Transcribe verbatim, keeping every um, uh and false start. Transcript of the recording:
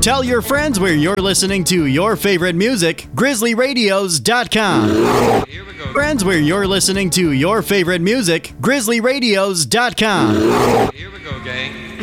Tell your friends where you're listening to your favorite music, grizzly radios dot com. Here we go. Friends where you're listening to your favorite music, grizzly radios dot com. Here we go, gang.